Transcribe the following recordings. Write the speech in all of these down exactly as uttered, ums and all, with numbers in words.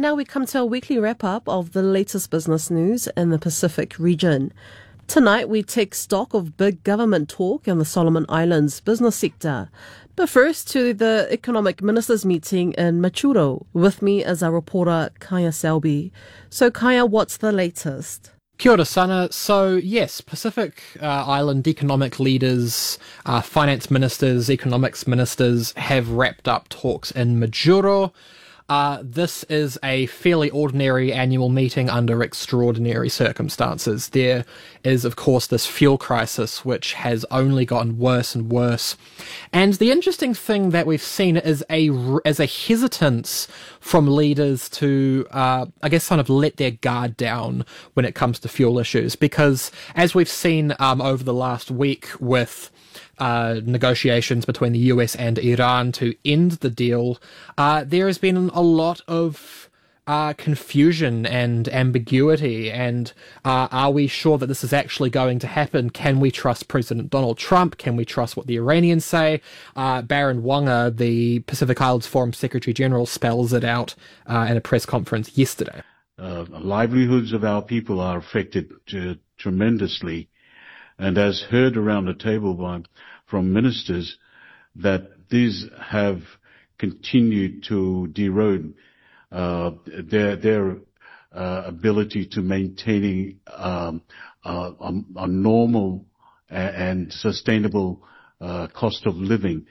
now we come to our weekly wrap-up of the latest business news in the Pacific region. Tonight, we take stock of big government talk in the Solomon Islands business sector. But first, to the Economic Ministers meeting in Machuro. With me is our reporter, Kaya Selby. So, Kaya, what's the latest? Kia ora sana. So yes, Pacific uh, Island economic leaders, uh, finance ministers, economics ministers have wrapped up talks in Majuro. Uh, this is a fairly ordinary annual meeting under extraordinary circumstances. There is, of course, this fuel crisis, which has only gotten worse and worse. And the interesting thing that we've seen is a, is a hesitance from leaders to, uh, I guess, kind of let their guard down when it comes to fuel issues. Because as we've seen um, over the last week with Uh, negotiations between the U S and Iran to end the deal, uh, there has been a lot of uh, confusion and ambiguity. And uh, are we sure that this is actually going to happen? Can we trust President Donald Trump? Can we trust what the Iranians say? Uh, Baron Wanga, the Pacific Islands Forum Secretary General, spells it out uh, in a press conference yesterday. Uh, livelihoods of our people are affected uh, tremendously. And as heard around the table by, from ministers, that these have continued to erode uh, their their uh, ability to maintaining um, uh, a, a normal and sustainable uh, cost of living,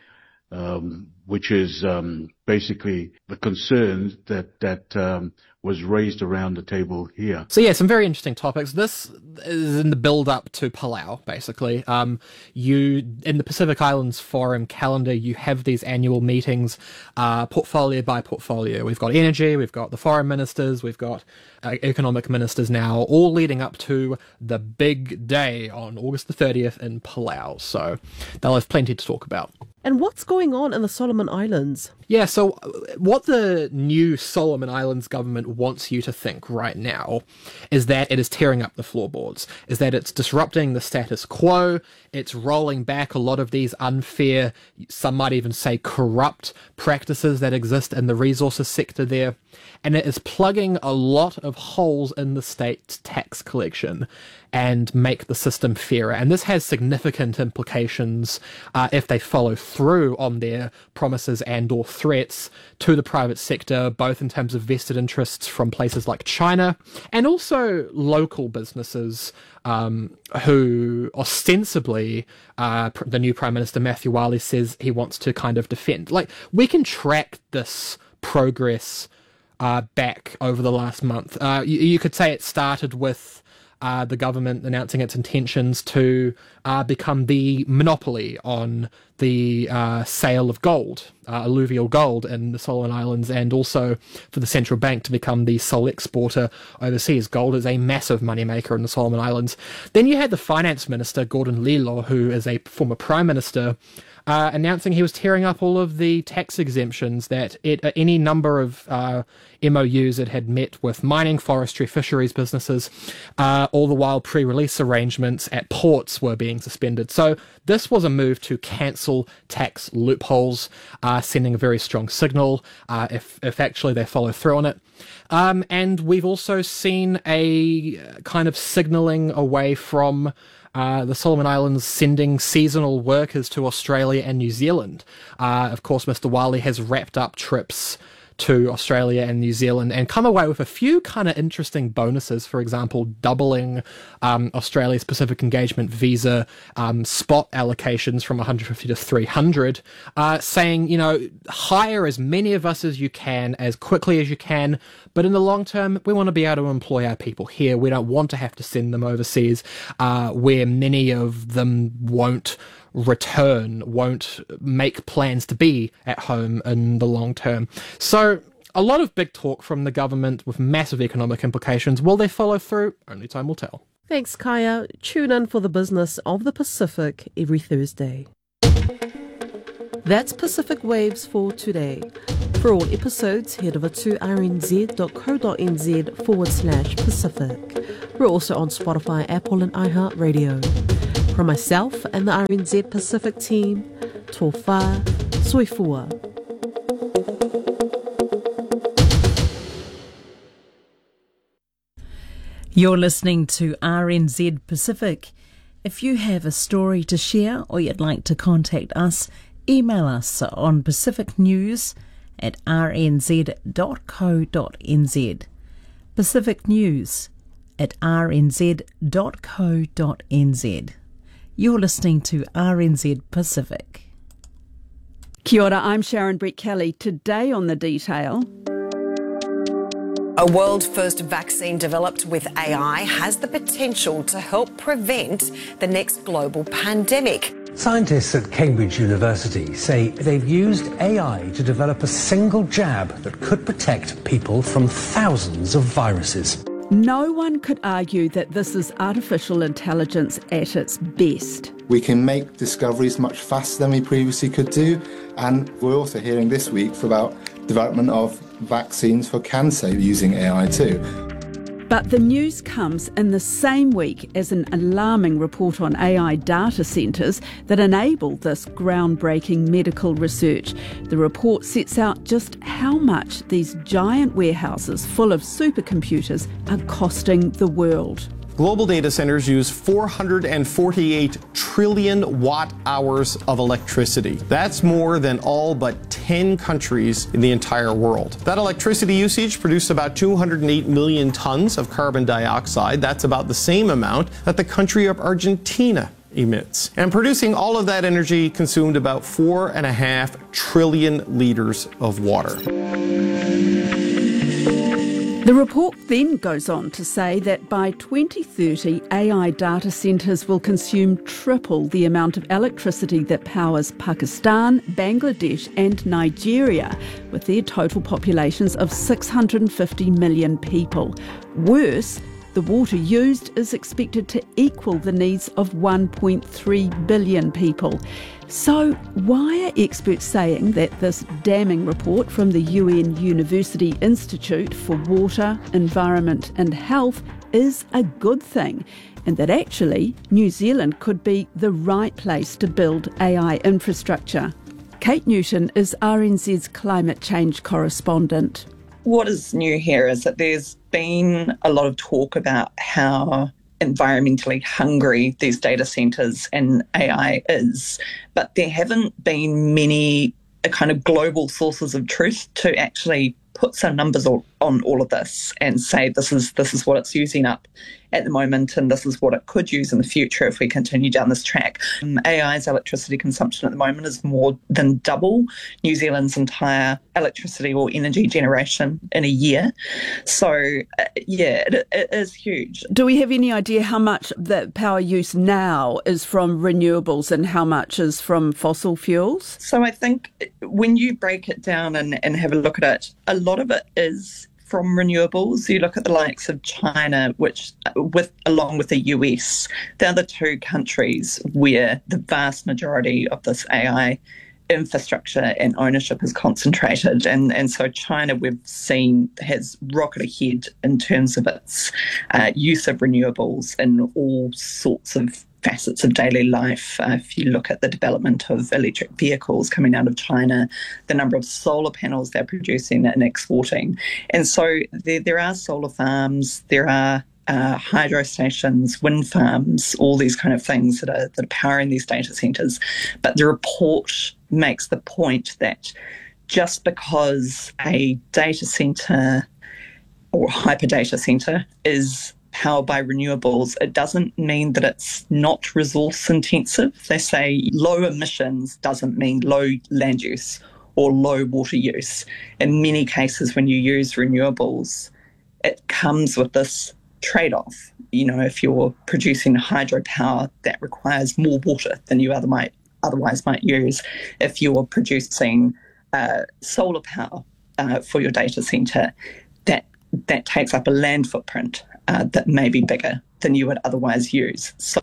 um, which is um, basically the concern that that um, was raised around the table here. So yeah, some very interesting topics. This is in the build-up to Palau, basically. Um, you, in the Pacific Islands Forum calendar, you have these annual meetings, uh, portfolio by portfolio. We've got energy, we've got the foreign ministers, we've got uh, economic ministers now, all leading up to the big day on August the thirtieth in Palau. So they'll have plenty to talk about. And what's going on in the Solomon Islands? Yeah, so what the new Solomon Islands government wants you to think right now is that it is tearing up the floorboards, is that it's disrupting the status quo, it's rolling back a lot of these unfair, some might even say corrupt practices that exist in the resources sector there, and it is plugging a lot of holes in the state's tax collection and make the system fairer. And this has significant implications uh, if they follow through on their promises and or threats to the private sector, both in terms of vested interests from places like China and also local businesses um, who ostensibly uh, the new Prime Minister Matthew Wale says he wants to kind of defend. Like, we can track this progress uh, back over the last month. Uh, you, you could say it started with Uh, the government announcing its intentions to uh, become the monopoly on the uh, sale of gold, uh, alluvial gold in the Solomon Islands, and also for the central bank to become the sole exporter overseas. Gold is a massive moneymaker in the Solomon Islands. Then you had the finance minister, Gordon Lilo, who is a former prime minister, Uh, announcing he was tearing up all of the tax exemptions that it, uh, any number of uh, M O Us it had met with mining, forestry, fisheries businesses, uh, all the while pre-release arrangements at ports were being suspended. So this was a move to cancel tax loopholes, uh, sending a very strong signal uh, if, if actually they follow through on it. Um, and we've also seen a kind of signalling away from Uh, the Solomon Islands sending seasonal workers to Australia and New Zealand. Uh, of course, Mister Wale has wrapped up trips to Australia and New Zealand and come away with a few kind of interesting bonuses. For example, doubling um, Australia's Pacific Engagement visa um, spot allocations from one hundred fifty to three hundred, uh, saying, you know, hire as many of us as you can, as quickly as you can, but in the long term, we want to be able to employ our people here. We don't want to have to send them overseas, uh, where many of them won't return, won't make plans to be at home in the long term. So a lot of big talk from the government with massive economic implications. Will they follow through? Only time will tell. Thanks, Kaya. Tune in for the business of the Pacific every Thursday. That's Pacific Waves for today. For all episodes, head over to rnz.co.nz forward slash Pacific. We're also on Spotify, Apple and iHeartRadio. From myself and the R N Z Pacific team, tō whā, soifua. You're listening to R N Z Pacific. If you have a story to share or you'd like to contact us, email us on pacificnews at r n z dot co dot n z. Pacific News at r n z dot co dot n z. You're listening to R N Z Pacific. Kia ora, I'm Sharon Brett Kelly. Today on The Detail. A world-first vaccine developed with A I has the potential to help prevent the next global pandemic. Scientists at Cambridge University say they've used A I to develop a single jab that could protect people from thousands of viruses. No one could argue that this is artificial intelligence at its best. We can make discoveries much faster than we previously could do, and we're also hearing this week about development of vaccines for cancer using A I too. But the news comes in the same week as an alarming report on A I data centres that enable this groundbreaking medical research. The report sets out just how much these giant warehouses full of supercomputers are costing the world. Global data centers use four hundred forty-eight trillion watt hours of electricity. That's more than all but ten countries in the entire world. That electricity usage produced about two hundred eight million tons of carbon dioxide. That's about the same amount that the country of Argentina emits. And producing all of that energy consumed about four and a half trillion litres of water. The report then goes on to say that by twenty thirty, A I data centres will consume triple the amount of electricity that powers Pakistan, Bangladesh and Nigeria, with their total populations of six hundred fifty million people. Worse, the water used is expected to equal the needs of one point three billion people. So why are experts saying that this damning report from the U N University Institute for Water, Environment and Health is a good thing, and that actually New Zealand could be the right place to build A I infrastructure? Kate Newton is R N Z's climate change correspondent. What is new here is that there's been a lot of talk about how environmentally hungry these data centres and A I is, but there haven't been many uh, kind of global sources of truth to actually put some numbers on, on all of this and say this is this is what it's using up at the moment and this is what it could use in the future if we continue down this track. Um, A I's electricity consumption at the moment is more than double New Zealand's entire electricity or energy generation in a year. So, uh, yeah, it, it is huge. Do we have any idea how much the power use now is from renewables and how much is from fossil fuels? So I think when you break it down and, and have a look at it, a lot of it is from renewables. You look at the likes of China, which, with along with the U S, they're the two countries where the vast majority of this A I infrastructure and ownership is concentrated. And, and so China, we've seen, has rocketed ahead in terms of its uh, use of renewables in all sorts of facets of daily life. Uh, if you look at the development of electric vehicles coming out of China, the number of solar panels they're producing and exporting. And so there, there are solar farms, there are uh, hydro stations, wind farms, all these kind of things that are, that are powering these data centres. But the report makes the point that just because a data centre or hyper data centre is powered by renewables, it doesn't mean that it's not resource intensive. They say low emissions doesn't mean low land use or low water use. In many cases, when you use renewables, it comes with this trade-off. You know, if you're producing hydropower, that requires more water than you other might, otherwise might use. If you're producing uh, solar power uh, for your data centre, that that takes up a land footprint Uh, that may be bigger than you would otherwise use. So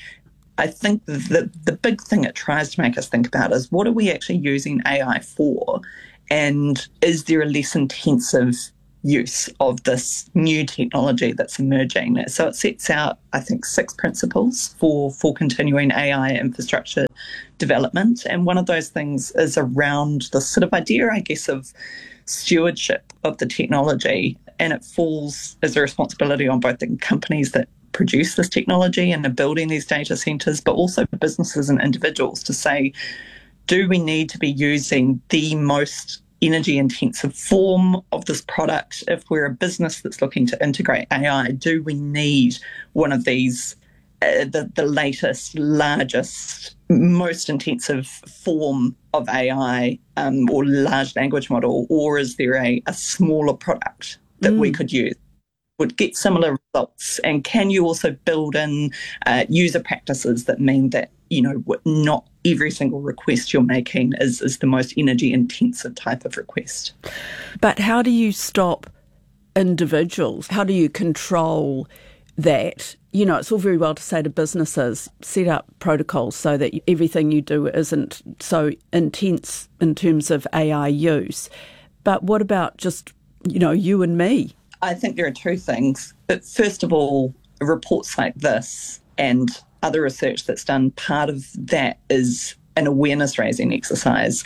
I think the, the big thing it tries to make us think about is what are we actually using A I for, and is there a less intensive use of this new technology that's emerging? So it sets out, I think, six principles for, for continuing A I infrastructure development, and one of those things is around the sort of idea, I guess, of stewardship of the technology. and it falls as a responsibility on both the companies that produce this technology and are building these data centres, but also businesses and individuals to say, do we need to be using the most energy intensive form of this product? If we're a business that's looking to integrate A I, do we need one of these, uh, the, the latest, largest, most intensive form of A I um, or large language model, or is there a, a smaller product that mm. we could use? Would get similar results, and can you also build in uh, user practices that mean that, you know, not every single request you're making is, is the most energy intensive type of request. But how do you stop individuals? How do you control that? You know, it's all very well to say to businesses, set up protocols so that everything you do isn't so intense in terms of A I use. But what about just, you know, you and me? I think there are two things. But first of all, reports like this and other research that's done, part of that is an awareness-raising exercise.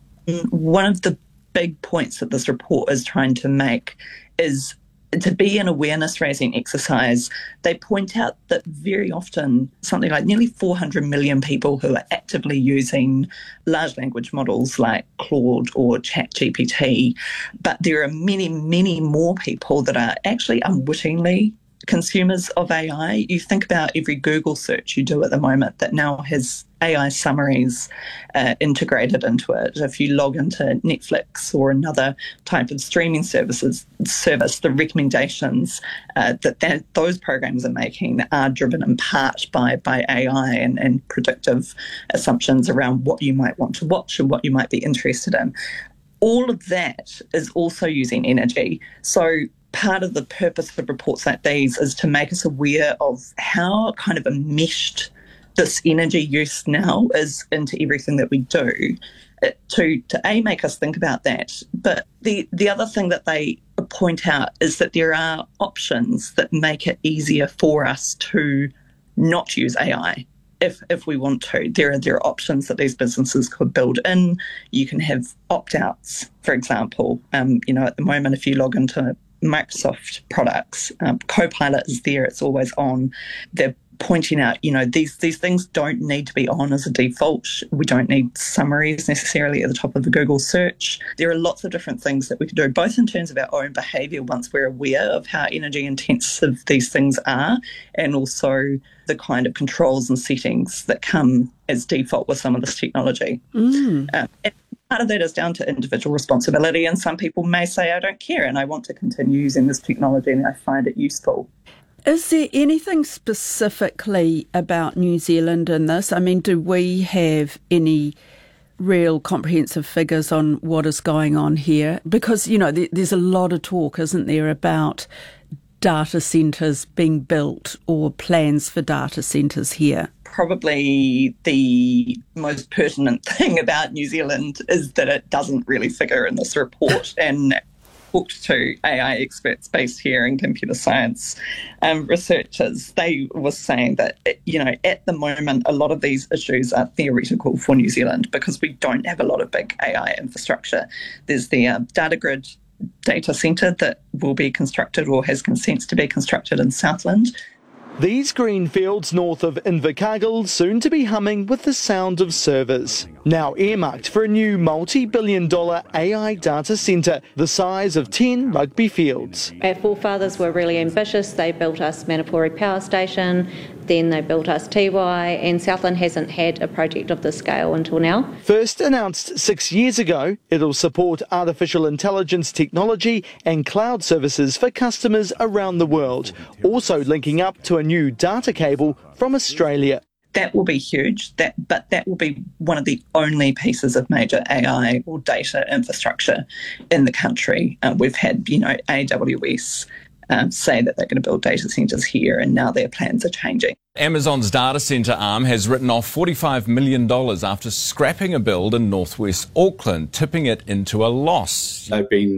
One of the big points that this report is trying to make is to be an awareness-raising exercise. They point out that very often something like nearly four hundred million people who are actively using large language models like Claude or ChatGPT, but there are many, many more people that are actually unwittingly consumers of A I. You think about every Google search you do at the moment that now has A I summaries uh, integrated into it. If you log into Netflix or another type of streaming services service, the recommendations uh, that, that those programs are making are driven in part by, by A I and, and predictive assumptions around what you might want to watch and what you might be interested in. All of that is also using energy. So part of the purpose of reports like these is to make us aware of how kind of enmeshed this energy use now is into everything that we do, to, to A, make us think about that. But the, the other thing that they point out is that there are options that make it easier for us to not use A I. If, if we want to, there are there are options that these businesses could build in. You can have opt-outs, for example. Um, you know, at the moment, if you log into Microsoft products, um, Copilot is there, it's always on. They're pointing out, you know, these these things don't need to be on as a default. We don't need summaries necessarily at the top of the Google search. There are lots of different things that we could do, both in terms of our own behaviour once we're aware of how energy intensive these things are, and also the kind of controls and settings that come as default with some of this technology. Mm. Um, and part of that is down to individual responsibility, and some people may say, I don't care and I want to continue using this technology and I find it useful. Is there anything specifically about New Zealand in this? I mean, do we have any real comprehensive figures on what is going on here? Because, you know, there, there's a lot of talk, isn't there, about data centres being built or plans for data centres here. Probably the most pertinent thing about New Zealand is that it doesn't really figure in this report. And talked to A I experts based here in computer science um, researchers, they were saying that, you know, at the moment, a lot of these issues are theoretical for New Zealand because we don't have a lot of big A I infrastructure. There's the uh, DataGrid data centre that will be constructed or has consents to be constructed in Southland. These green fields north of Invercargill soon to be humming with the sound of servers. Now earmarked for a new multi-billion dollar A I data centre the size of ten rugby fields. Our forefathers were really ambitious. They built us Manapori Power Station, then they built us T Y, and Southland hasn't had a project of this scale until now. First announced six years ago, it'll support artificial intelligence technology and cloud services for customers around the world, also linking up to a new data cable from Australia. That will be huge, that, but that will be one of the only pieces of major A I or data infrastructure in the country. Uh, we've had, you know, A W S um, say that they're going to build data centres here, and now their plans are changing. Amazon's data centre arm has written off forty-five million dollars after scrapping a build in northwest Auckland, tipping it into a loss. They've been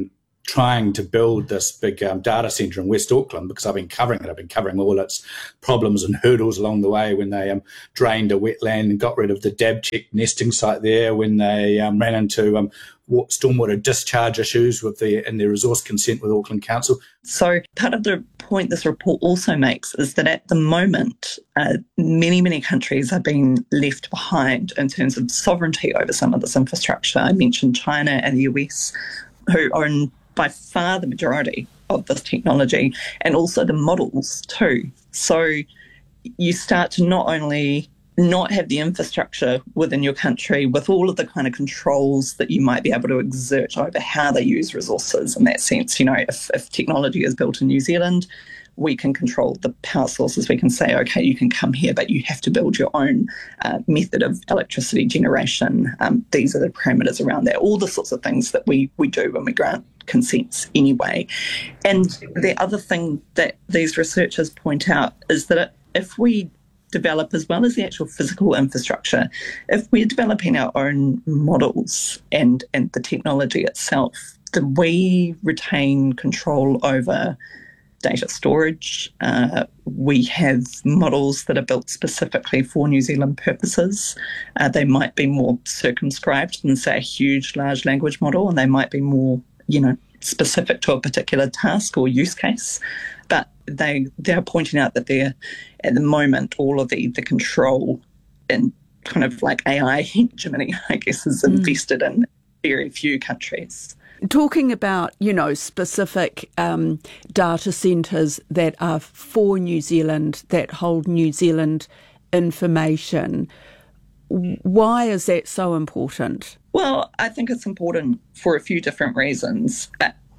trying to build this big um, data centre in West Auckland, because I've been covering it. I've been covering all its problems and hurdles along the way when they um, drained a wetland and got rid of the Dabcheck nesting site there, when they um, ran into um, stormwater discharge issues with the in their resource consent with Auckland Council. So part of the point this report also makes is that at the moment, uh, many, many countries are being left behind in terms of sovereignty over some of this infrastructure. I mentioned China and the U S, who own by far the majority of this technology, and also the models too. So you start to not only not have the infrastructure within your country with all of the kind of controls that you might be able to exert over how they use resources. In that sense, you know, if, if technology is built in New Zealand, we can control the power sources. We can say, okay, you can come here, but you have to build your own uh, method of electricity generation. Um, these are the parameters around that, all the sorts of things that we, we do when we grant consents anyway. And the other thing that these researchers point out is that if we develop, as well as the actual physical infrastructure, if we're developing our own models and, and the technology itself, then we retain control over data storage. Uh, we have models that are built specifically for New Zealand purposes. Uh, they might be more circumscribed than, say, a huge large language model, and they might be more, you know, specific to a particular task or use case. But they they're pointing out that they're, at the moment, all of the, the control and kind of like A I hegemony, I guess, is invested mm. in very few countries. Talking about, you know, specific um, data centres that are for New Zealand, that hold New Zealand information, why is that so important? Well, I think it's important for a few different reasons.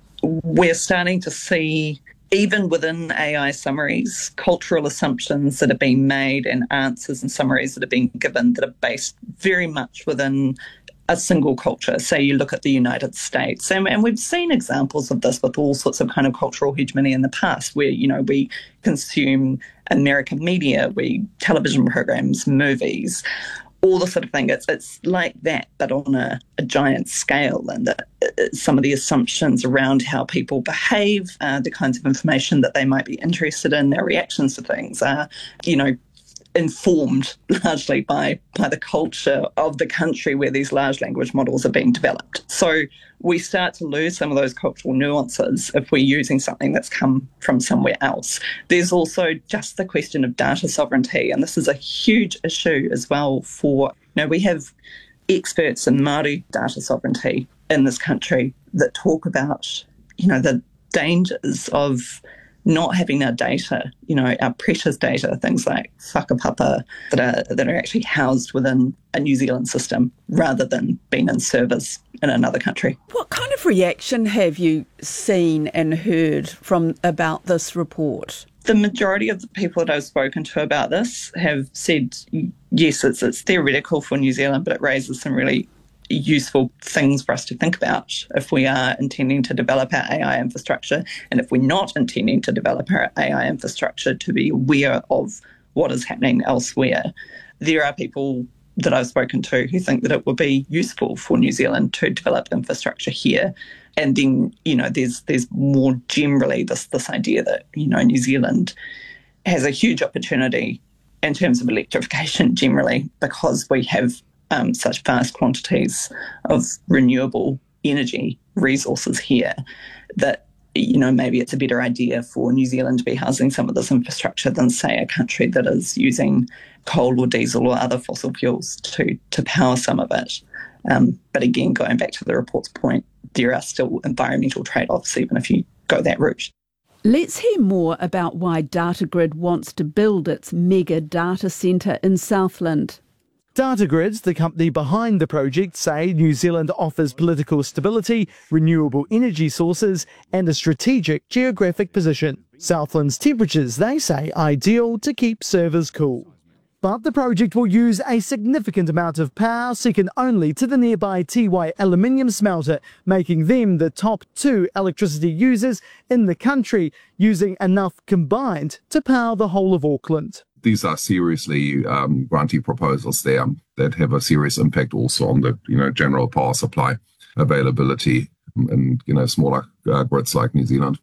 We're starting to see, even within A I summaries, cultural assumptions that are being made and answers and summaries that are being given that are based very much within a single culture. Say you look at the United States, and, and we've seen examples of this with all sorts of kind of cultural hegemony in the past, where, you know, we consume American media, we television programs, movies, all the sort of thing. It's it's like that, but on a, a giant scale, and that uh, some of the assumptions around how people behave, uh, the kinds of information that they might be interested in, their reactions to things are, you know, informed largely by, by the culture of the country where these large language models are being developed. So we start to lose some of those cultural nuances if we're using something that's come from somewhere else. There's also just the question of data sovereignty, and this is a huge issue as well for, you know, we have experts in Māori data sovereignty in this country that talk about, you know, the dangers of not having our data, you know, our precious data, things like whakapapa that are that are actually housed within a New Zealand system rather than being in servers in another country. What kind of reaction have you seen and heard from about this report? The majority of the people that I've spoken to about this have said, yes, it's, it's theoretical for New Zealand, but it raises some really useful things for us to think about if we are intending to develop our A I infrastructure, and if we're not intending to develop our A I infrastructure, to be aware of what is happening elsewhere. There are people that I've spoken to who think that it would be useful for New Zealand to develop infrastructure here. And then, you know, there's there's more generally this this idea that, you know, New Zealand has a huge opportunity in terms of electrification generally, because we have Um, such vast quantities of renewable energy resources here that, you know, maybe it's a better idea for New Zealand to be housing some of this infrastructure than, say, a country that is using coal or diesel or other fossil fuels to, to power some of it. Um, but again, going back to the report's point, there are still environmental trade-offs even if you go that route. Let's hear more about why Datagrid wants to build its mega data centre in Southland. Datagrids, the company behind the project, say New Zealand offers political stability, renewable energy sources and a strategic geographic position. Southland's temperatures, they say, ideal to keep servers cool. But the project will use a significant amount of power, second only to the nearby Tiwai aluminium smelter, making them the top two electricity users in the country, using enough combined to power the whole of Auckland. These are seriously um, grantee proposals there that have a serious impact also on the, you know, general power supply availability in, you know, smaller uh, grids like New Zealand.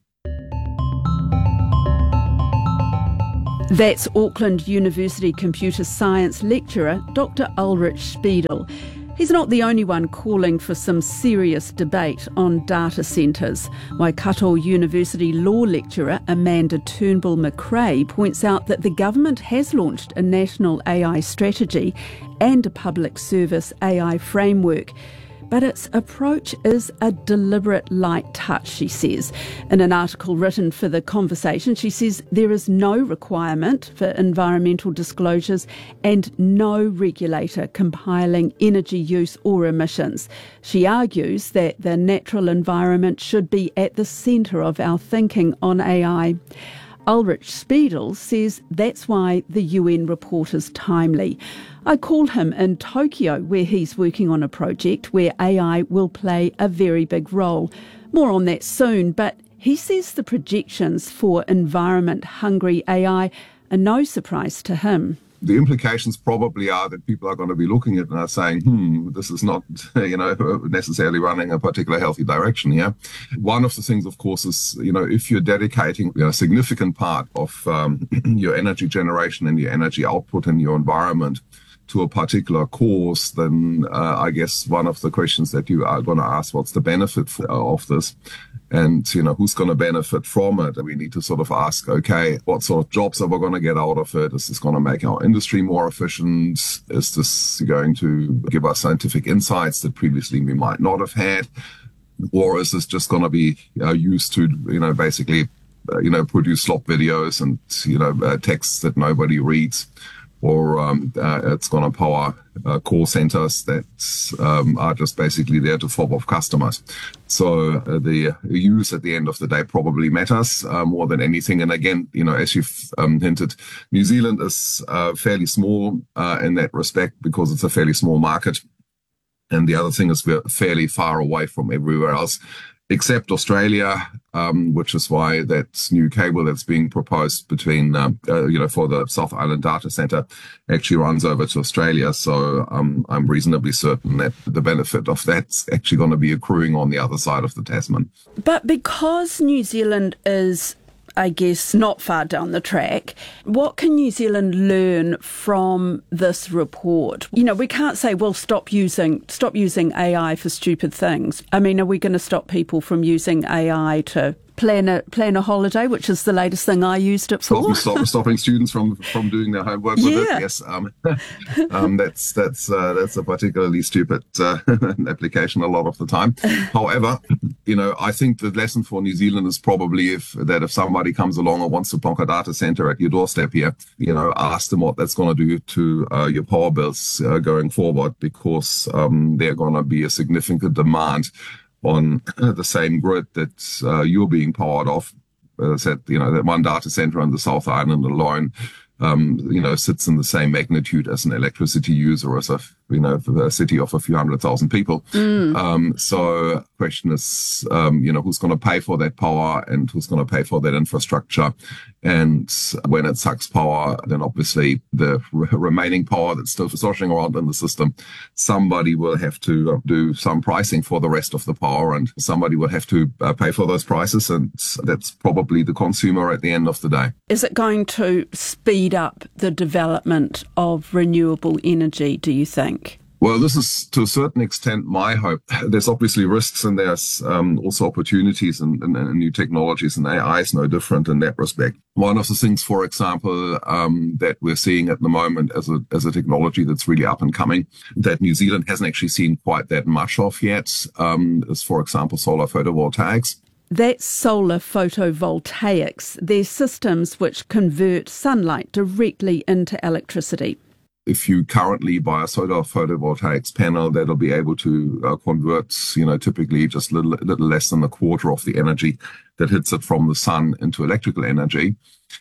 That's Auckland University computer science lecturer Doctor Ulrich Spiedel. He's not the only one calling for some serious debate on data centres. Waikato University law lecturer Amanda Turnbull-McRae points out that the government has launched a national A I strategy and a public service A I framework. But its approach is a deliberate light touch, she says. In an article written for The Conversation, she says there is no requirement for environmental disclosures and no regulator compiling energy use or emissions. She argues that the natural environment should be at the centre of our thinking on A I. Ulrich Spiedel says that's why the U N report is timely. I called him in Tokyo, where he's working on a project where A I will play a very big role. More on that soon, but he says the projections for environment-hungry A I are no surprise to him. The implications probably are that people are going to be looking at it and are saying, hmm, this is not, you know, necessarily running a particular healthy direction here. One of the things, of course, is, you know, if you're dedicating you know, a significant part of um, your energy generation and your energy output in your environment to a particular cause, then uh, I guess one of the questions that you are going to ask, what's the benefit for, uh, of this? And, you know, who's going to benefit from it? And we need to sort of ask, okay, what sort of jobs are we going to get out of it? Is this going to make our industry more efficient? Is this going to give us scientific insights that previously we might not have had? Or is this just going to be uh, used to, you know, basically, uh, you know, produce slop videos and, you know, uh, texts that nobody reads? Or um, uh, it's going to power uh, call centers that um, are just basically there to fob off customers. So uh, the use at the end of the day probably matters uh, more than anything. And again, you know, as you've um, hinted, New Zealand is uh, fairly small uh, in that respect because it's a fairly small market. And the other thing is we're fairly far away from everywhere else, except Australia, um, which is why that new cable that's being proposed between, um, uh, you know, for the South Island data center actually runs over to Australia. So um, I'm reasonably certain that the benefit of that's actually going to be accruing on the other side of the Tasman. But because New Zealand is, I guess, not far down the track, what can New Zealand learn from this report? You know, we can't say, well, stop using stop using A I for stupid things. I mean, are we going to stop people from using A I to plan a plan a holiday, which is the latest thing I used it for? Stop, stop, stopping students from, from doing their homework with yeah. it. Yes, um, um, that's that's uh, that's a particularly stupid uh, application a lot of the time. However, you know, I think the lesson for New Zealand is probably if that if somebody comes along and wants to plonk a data center at your doorstep here, you know, ask them what that's going to do to uh, your power bills uh, going forward, because um, they're going to be a significant demand on the same grid that uh, you're being powered off. As I said, you know, that one data center on the South Island alone, um, you know, sits in the same magnitude as an electricity user as a, you know, a city of a few hundred thousand people. Mm. Um, so the question is, um, you know, who's going to pay for that power and who's going to pay for that infrastructure? And when it sucks power, then obviously the re- remaining power that's still sloshing around in the system, somebody will have to do some pricing for the rest of the power, and somebody will have to uh, pay for those prices, and that's probably the consumer at the end of the day. Is it going to speed up the development of renewable energy, do you think? Well, this is to a certain extent my hope. There's obviously risks and there's um, also opportunities and, and, and new technologies, and A I is no different in that respect. One of the things, for example, um, that we're seeing at the moment as a as a technology that's really up and coming, that New Zealand hasn't actually seen quite that much of yet, um, is, for example, solar photovoltaics. That's solar photovoltaics. They're systems which convert sunlight directly into electricity. If you currently buy a solar photovoltaics panel, that'll be able to uh, convert, you know, typically just a little, little less than a quarter of the energy that hits it from the sun into electrical energy.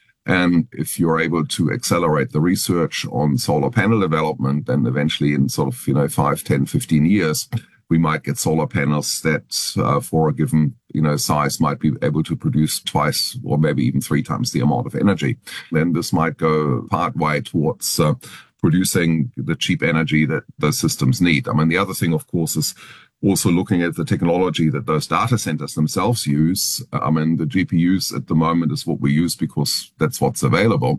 And if you're able to accelerate the research on solar panel development, then eventually in sort of, you know, five, ten, fifteen years, we might get solar panels that uh, for a given, you know, size might be able to produce twice or maybe even three times the amount of energy. Then this might go part way towards uh, producing the cheap energy that those systems need. I mean, the other thing, of course, is also looking at the technology that those data centers themselves use. I mean, the G P Us at the moment is what we use because that's what's available.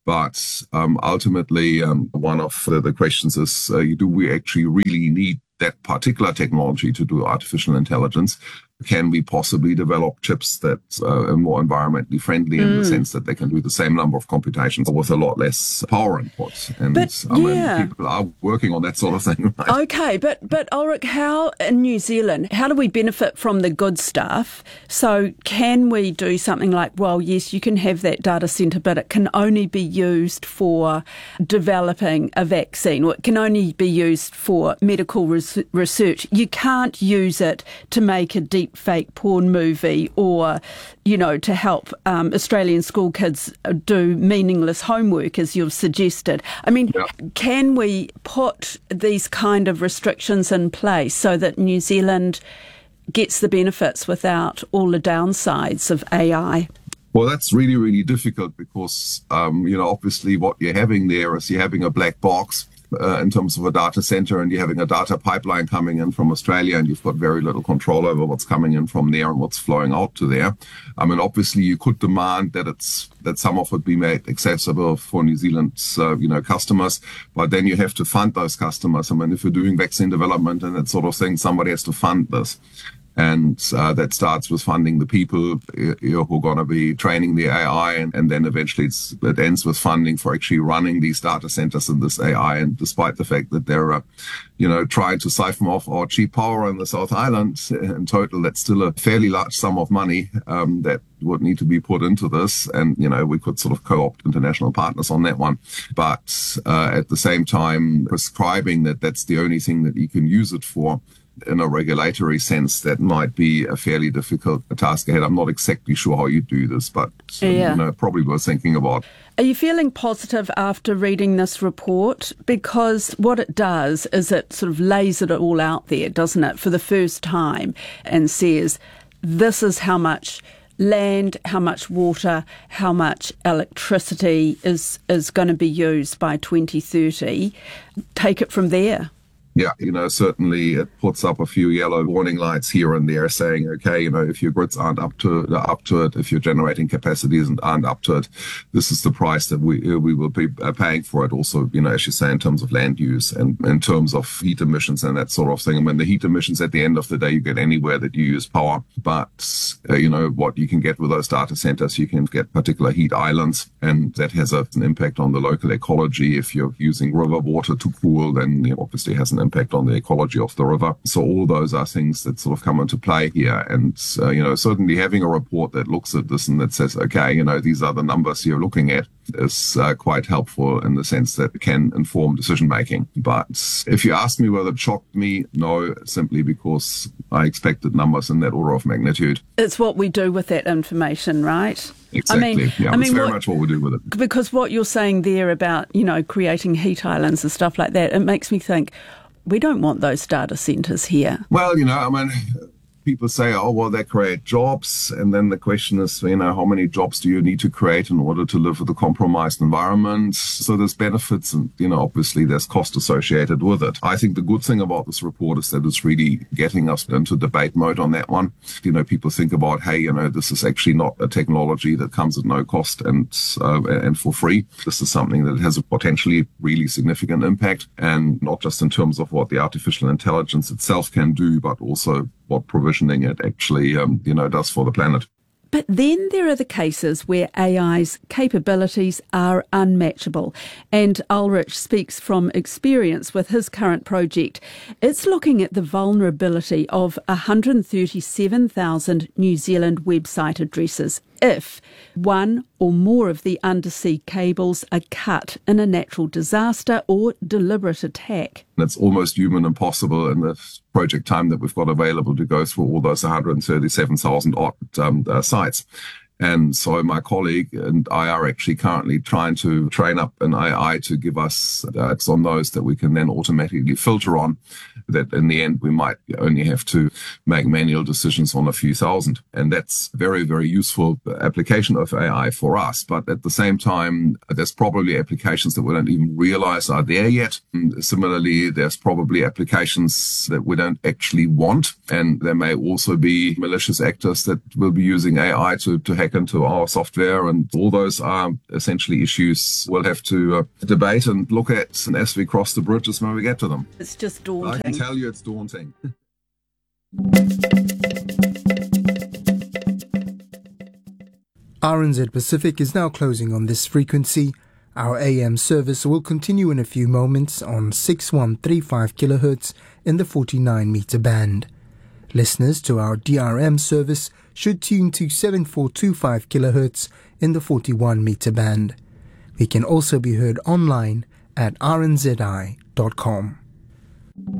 But um, ultimately, um, one of the, the questions is, uh, do we actually really need that particular technology to do artificial intelligence? Can we possibly develop chips that uh, are more environmentally friendly mm. in the sense that they can do the same number of computations with a lot less power input? And but, I yeah. mean, people are working on that sort of thing. Right? Okay, but, but Ulrich, how in New Zealand, how do we benefit from the good stuff? So can we do something like, well, yes, you can have that data centre, but it can only be used for developing a vaccine, or it can only be used for medical res- research. You can't use it to make a deep fake porn movie or, you know, to help um, Australian school kids do meaningless homework, as you've suggested. I mean, yeah. Can we put these kind of restrictions in place so that New Zealand gets the benefits without all the downsides of A I? Well, that's really, really difficult because, um, you know, obviously what you're having there is you're having a black box Uh, in terms of a data center, and you're having a data pipeline coming in from Australia, and you've got very little control over what's coming in from there and what's flowing out to there. I mean, obviously, you could demand that it's that some of it be made accessible for New Zealand's, uh, you know, customers, but then you have to fund those customers. I mean, if you're doing vaccine development and that sort of thing, somebody has to fund this. And uh, that starts with funding the people you know, who are going to be training the A I, and, and then eventually it's, it ends with funding for actually running these data centers and this A I. And despite the fact that they're, uh, you know, trying to siphon off our cheap power in the South Island, in total, that's still a fairly large sum of money um, that would need to be put into this. And, you know, we could sort of co-opt international partners on that one. But uh, at the same time, prescribing that that's the only thing that you can use it for, in a regulatory sense, that might be a fairly difficult task ahead. I'm not exactly sure how you do this, but yeah. you know, probably worth thinking about. Are you feeling positive after reading this report? Because what it does is it sort of lays it all out there, doesn't it, for the first time, and says, this is how much land, how much water, how much electricity is, is going to be used by twenty thirty. Take it from there. Yeah, you know, certainly it puts up a few yellow warning lights here and there saying, okay, you know, if your grids aren't up to up to it, if your generating capacities aren't up to it, this is the price that we we will be paying for it. Also, you know, as you say, in terms of land use and in terms of heat emissions and that sort of thing. I mean, the heat emissions at the end of the day, you get anywhere that you use power. But, uh, you know, what you can get with those data centers, you can get particular heat islands, and that has a, an impact on the local ecology. If you're using river water to cool, then you know, obviously it has an impact on the ecology of the river. So all those are things that sort of come into play here. And, uh, you know, certainly having a report that looks at this and that says, okay, you know, these are the numbers you're looking at is uh, quite helpful in the sense that it can inform decision making. But if you ask me whether it shocked me, no, simply because I expected numbers in that order of magnitude. It's what we do with that information, right? Exactly. I mean, yeah, I mean, it's very what, much what we do with it. Because what you're saying there about, you know, creating heat islands and stuff like that, it makes me think, we don't want those data centres here. Well, you know, I mean, people say, oh, well, they create jobs. And then the question is, you know, how many jobs do you need to create in order to live with a compromised environment? So there's benefits and, you know, obviously there's cost associated with it. I think the good thing about this report is that it's really getting us into debate mode on that one. You know, people think about, hey, you know, this is actually not a technology that comes at no cost and, uh, and for free. This is something that has a potentially really significant impact, and not just in terms of what the artificial intelligence itself can do, but also what provisioning it actually, um, you know, does for the planet. But then there are the cases where A I's capabilities are unmatchable. And Ulrich speaks from experience with his current project. It's looking at the vulnerability of one hundred thirty-seven thousand New Zealand website addresses if one or more of the undersea cables are cut in a natural disaster or deliberate attack. It's almost human impossible in the project time that we've got available to go through all those one hundred thirty-seven thousand odd um, uh, sites. And so my colleague and I are actually currently trying to train up an A I to give us ads on those that we can then automatically filter on, that in the end we might only have to make manual decisions on a few thousand. And that's very, very useful application of A I for us. But at the same time, there's probably applications that we don't even realize are there yet. And similarly, there's probably applications that we don't actually want. And there may also be malicious actors that will be using A I to, to hack into our software. And all those are essentially issues we'll have to uh, debate and look at. And as we cross the bridges when we get to them. It's just daunting. I can tell you it's daunting. R N Z Pacific is now closing on this frequency. Our A M service will continue in a few moments on six one three five kilohertz in the forty-nine meter band. Listeners to our D R M service should tune to seven four two five kilohertz in the forty-one meter band. We can also be heard online at r n z i dot com.